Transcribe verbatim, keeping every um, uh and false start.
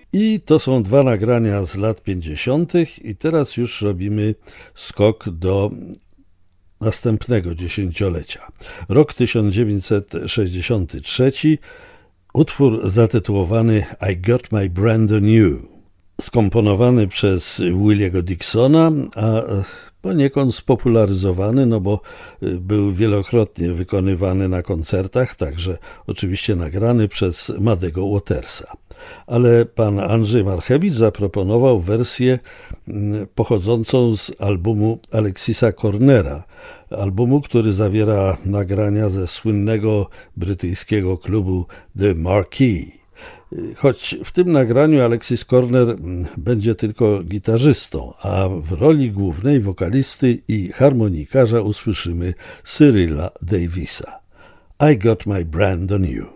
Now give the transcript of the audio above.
I to są dwa nagrania z lat pięćdziesiątych i teraz już robimy skok do następnego dziesięciolecia. Rok tysiąc dziewięćset sześćdziesiąty trzeci, utwór zatytułowany I Got My Brand New, skomponowany przez Williego Dixona, a poniekąd spopularyzowany, no bo był wielokrotnie wykonywany na koncertach, także oczywiście nagrany przez Maddego Watersa. Ale pan Andrzej Marchewicz zaproponował wersję pochodzącą z albumu Alexisa Cornera, albumu, który zawiera nagrania ze słynnego brytyjskiego klubu The Marquee. Choć w tym nagraniu Alexis Corner będzie tylko gitarzystą, a w roli głównej wokalisty i harmonikarza usłyszymy Cyrilla Davisa. I Got My Brand On You.